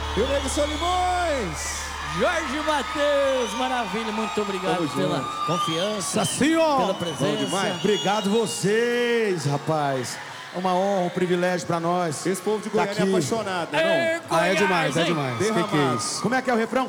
E o Nego Solimões. Jorge Matheus, maravilha, muito obrigado pela confiança, pela presença. Obrigado vocês, rapaz. É uma honra, um privilégio pra nós. Esse povo de Goiânia é apaixonado, né? É, Não? Goiás, É demais, é hein? demais. Que é isso? Como é que é o refrão?